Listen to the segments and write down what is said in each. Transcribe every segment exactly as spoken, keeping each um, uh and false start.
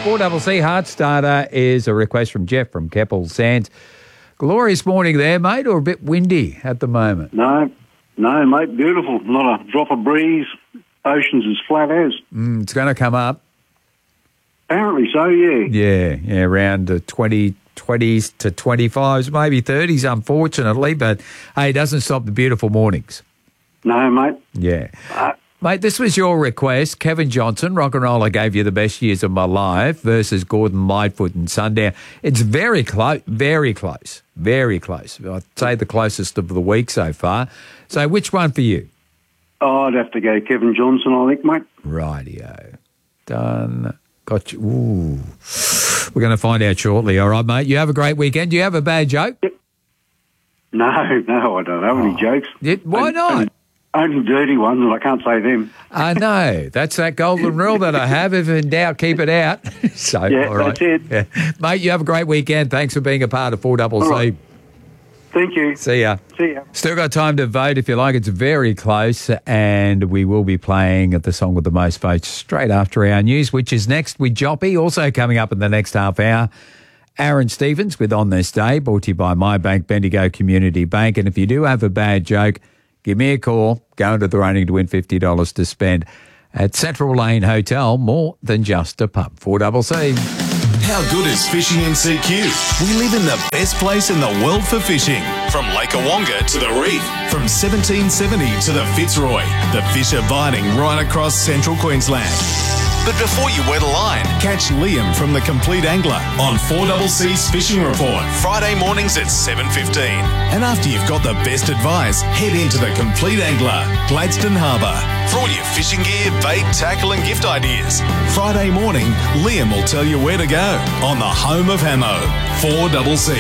four C C Heart Starter is a request from Jeff from Keppel Sands. Glorious morning there, mate, or a bit windy at the moment? No, no, mate, beautiful. Not a drop of breeze. Ocean's as flat as. Mm, it's going to come up. Apparently so, yeah. Yeah, yeah, around the twenty, twenties to twenty-fives, maybe thirties, unfortunately. But, hey, it doesn't stop the beautiful mornings. No, mate. Yeah. Uh, Mate, this was your request. Kevin Johnson, Rock and Roller gave you the best years of my life versus Gordon Lightfoot and Sundown. It's very close, very close, very close. I'd say the closest of the week so far. So which one for you? oh, I'd have to go Kevin Johnson, I think, mate. Rightio. Done. Got you. Ooh. We're going to find out shortly. All right, mate. You have a great weekend. Do you have a bad joke? No, no, I don't have any oh. jokes. Yeah, why only, not? Only, only dirty ones, and I can't say them. I know. That's that golden rule that I have. If in doubt, keep it out. So, Yeah, all right. that's it. Yeah. Mate, you have a great weekend. Thanks for being a part of four C C. Right. Thank you. See ya. See ya. Still got time to vote if you like. It's very close, and we will be playing the song with the most votes straight after our news, which is next with Joppy. Also coming up in the next half hour, Aaron Stevens with On This Day, brought to you by My Bank, Bendigo Community Bank. And if you do have a bad joke, give me a call. Go into the running to win fifty dollars to spend at Central Lane Hotel, more than just a pub. four C C. How good is fishing in C Q? We live in the best place in the world for fishing. From Lake Awonga to the reef, from seventeen seventy to the Fitzroy, the fish are biting right across central Queensland. But before you wet a line, catch Liam from The Complete Angler on four C C's Fishing Report, Friday mornings at seven fifteen. And after you've got the best advice, head into The Complete Angler, Gladstone Harbour, for all your fishing gear, bait, tackle and gift ideas. Friday morning, Liam will tell you where to go on the home of Hamo, four C C.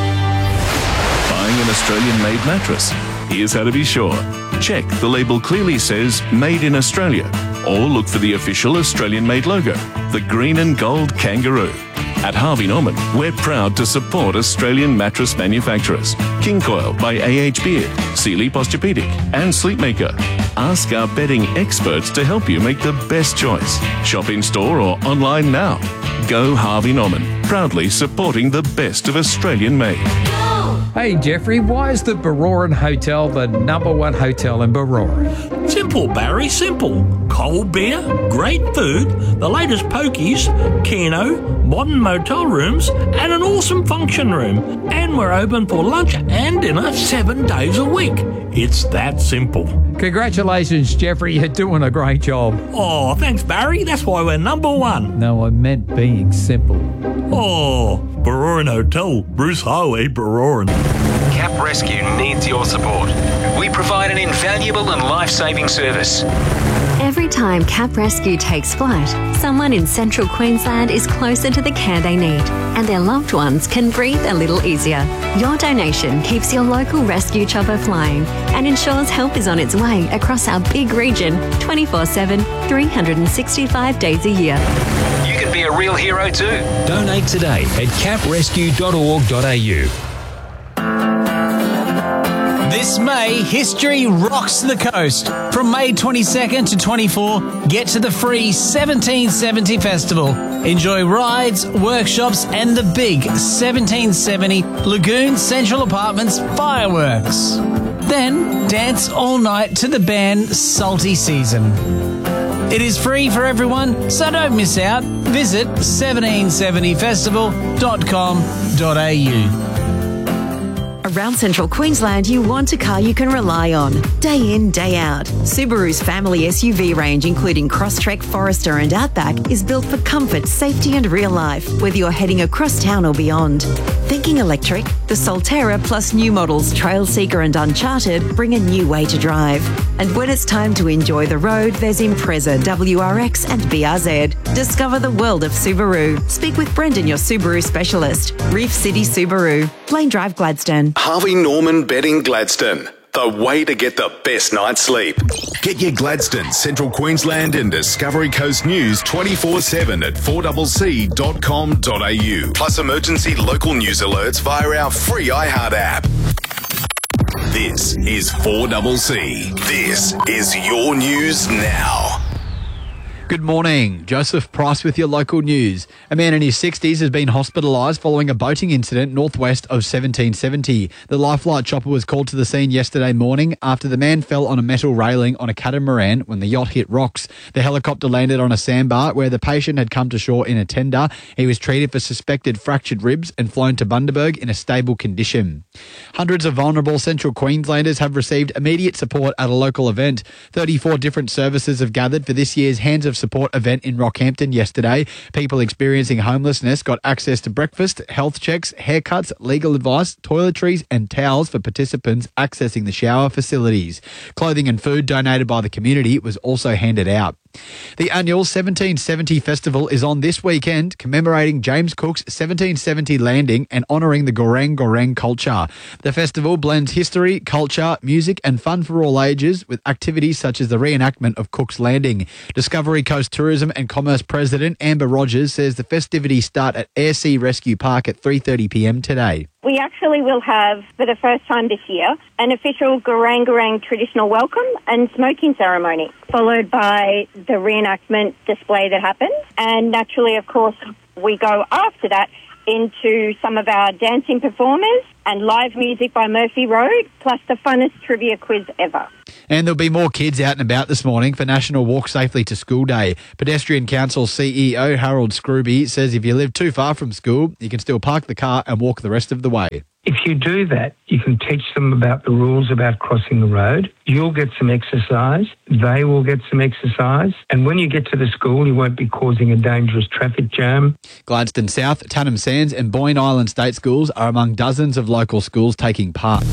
Buying an Australian-made mattress? Here's how to be sure. Check the label clearly says Made in Australia, or look for the official Australian-made logo, the green and gold kangaroo. At Harvey Norman, we're proud to support Australian mattress manufacturers. King Coil by A H Beard, Sealy Posturepedic and Sleepmaker. Ask our bedding experts to help you make the best choice. Shop in store or online now. Go Harvey Norman, proudly supporting the best of Australian made. Hey, Jeffrey, why is the Baroran Hotel the number one hotel in Baroran? Simple, Barry, simple. Cold beer, great food, the latest pokies, keno, modern motel rooms, and an awesome function room. And we're open for lunch and dinner seven days a week. It's that simple. Congratulations, Jeffrey. You're doing a great job. Oh, thanks, Barry. That's why we're number one. No, I meant being simple. Oh, Baroran Hotel, Bruce Highway, Baroran. Cap Rescue needs your support. We provide an invaluable and life-saving service. Every time Cap Rescue takes flight, someone in central Queensland is closer to the care they need, and their loved ones can breathe a little easier. Your donation keeps your local rescue chopper flying and ensures help is on its way across our big region twenty-four seven, three hundred sixty-five days a year. You can be a real hero too. Donate today at cap rescue dot org dot a u. This May, history rocks the coast. From May twenty-second to twenty-fourth, get to the free seventeen seventy Festival. Enjoy rides, workshops and the big seventeen seventy Lagoon Central Apartments fireworks. Then, dance all night to the band Salty Season. It is free for everyone, so don't miss out. Visit seventeen seventy festival dot com dot a u. Around central Queensland, you want a car you can rely on. Day in, day out. Subaru's family S U V range, including Crosstrek, Forester and Outback, is built for comfort, safety and real life, whether you're heading across town or beyond. Thinking electric? The Solterra plus new models Trailseeker and Uncharted bring a new way to drive. And when it's time to enjoy the road, there's Impreza, W R X and B R Z. Discover the world of Subaru. Speak with Brendan, your Subaru specialist. Reef City Subaru. Blaine Drive, Gladstone. Harvey Norman Bedding Gladstone, the way to get the best night's sleep. Get your Gladstone, Central Queensland and Discovery Coast news twenty-four seven at four C C dot com dot a u. Plus emergency local news alerts via our free iHeart app. This is four C C. This is your news now. Good morning. Joseph Price with your local news. A man in his sixties has been hospitalised following a boating incident northwest of seventeen seventy. The Lifelight chopper was called to the scene yesterday morning after the man fell on a metal railing on a catamaran when the yacht hit rocks. The helicopter landed on a sandbar where the patient had come to shore in a tender. He was treated for suspected fractured ribs and flown to Bundaberg in a stable condition. Hundreds of vulnerable Central Queenslanders have received immediate support at a local event. thirty-four different services have gathered for this year's Hands of Support event in Rockhampton yesterday. People experiencing homelessness got access to breakfast, health checks, haircuts, legal advice, toiletries and towels for participants accessing the shower facilities. Clothing and food donated by the community was also handed out. The annual seventeen seventy festival is on this weekend, commemorating James Cook's seventeen seventy landing and honouring the Goreng Goreng culture. The festival blends history, culture, music and fun for all ages with activities such as the reenactment of Cook's Landing. Discovery Coast Tourism and Commerce President Amber Rogers says the festivities start at Air Sea Rescue Park at three thirty p m today. We actually will have, for the first time this year, an official Goreng Goreng traditional welcome and smoking ceremony, followed by the reenactment display that happens. And naturally, of course, we go after that into some of our dancing performers and live music by Murphy Road, plus the funnest trivia quiz ever. And there'll be more kids out and about this morning for National Walk Safely to School Day. Pedestrian Council C E O Harold Scrooby says if you live too far from school, you can still park the car and walk the rest of the way. If you do that, you can teach them about the rules about crossing the road. You'll get some exercise. They will get some exercise. And when you get to the school, you won't be causing a dangerous traffic jam. Gladstone South, Tannum Sands and Boyne Island State Schools are among dozens of local schools taking part.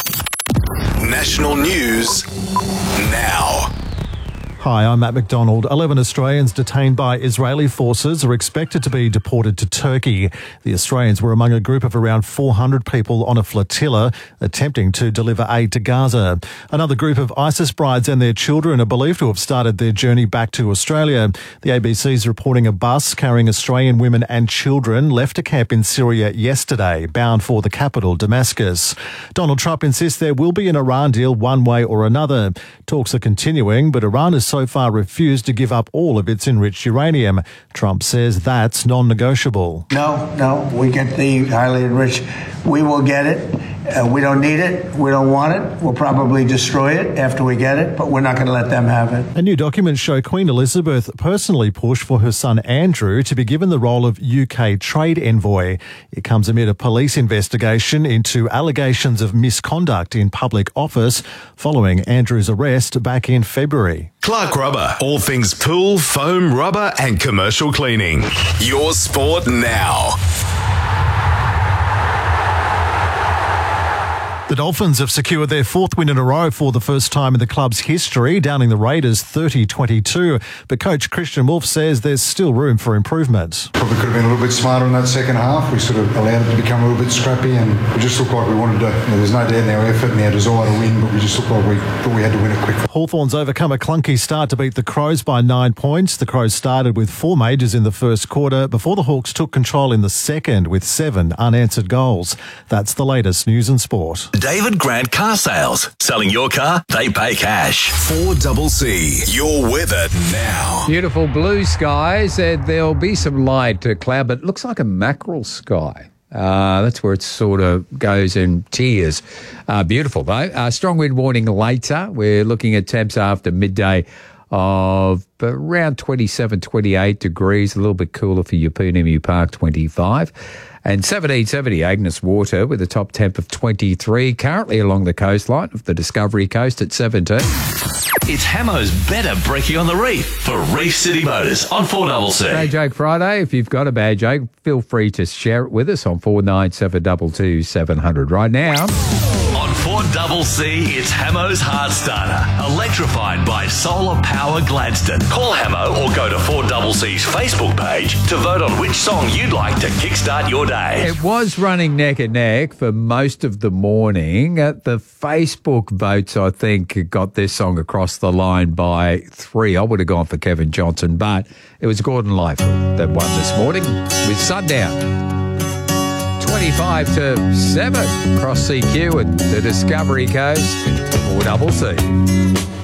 National news now. Hi, I'm Matt McDonald. eleven Australians detained by Israeli forces are expected to be deported to Turkey. The Australians were among a group of around four hundred people on a flotilla attempting to deliver aid to Gaza. Another group of ISIS brides and their children are believed to have started their journey back to Australia. The A B C is reporting a bus carrying Australian women and children left a camp in Syria yesterday, bound for the capital, Damascus. Donald Trump insists there will be an Iran deal one way or another. Talks are continuing, but Iran is so far refused to give up all of its enriched uranium. Trump says that's non-negotiable. No, no, we get the highly enriched. We will get it. Uh, we don't need it. We don't want it. We'll probably destroy it after we get it, but we're not going to let them have it. A new documents show Queen Elizabeth personally pushed for her son Andrew to be given the role of U K trade envoy. It comes amid a police investigation into allegations of misconduct in public office following Andrew's arrest back in February. Clark Rubber, all things pool, foam, rubber and commercial cleaning. Your sport now. The Dolphins have secured their fourth win in a row for the first time in the club's history, downing the Raiders thirty twenty-two. But coach Christian Wolf says there's still room for improvement. Probably could have been a little bit smarter in that second half. We sort of allowed it to become a little bit scrappy and we just looked like we wanted to. You know, there's no doubt in our effort and our desire to win, but we just looked like we thought we had to win it quickly. Hawthorns overcome a clunky start to beat the Crows by nine points. The Crows started with four majors in the first quarter before the Hawks took control in the second with seven unanswered goals. That's the latest news and sport. David Grant Car Sales. Selling your car, they pay cash. four double C. Your weather now. Beautiful blue skies, and there'll be some light to cloud, but it looks like a mackerel sky. Uh, that's where it sort of goes in tiers. Uh, beautiful, though. Uh, strong wind warning later. We're looking at temps after midday of around twenty-seven, twenty-eight degrees, a little bit cooler for Yeppoonemu Park, twenty-five. And seventeen seventy Agnes Water with a top temp of twenty-three, currently along the coastline of the Discovery Coast at seventeen. It's Hamo's Better Brekkie on the Reef for Reef City Motors on four C C. Bad Joke Friday. If you've got a bad joke, feel free to share it with us on four nine seven two two seven zero zero right now. On four C C, it's Hamo's Heart Starter, electrified by Solar Power Gladstone. Call Hamo or go to four C C's Facebook page to vote on which song you'd like to kickstart your day. It was running neck and neck for most of the morning. Uh, the Facebook votes, I think, got this song across the line by three. I would have gone for Kevin Johnson, but it was Gordon Lightfoot that won this morning with Sundown. twenty-five to seven across C Q and the Discovery Coast, four C C.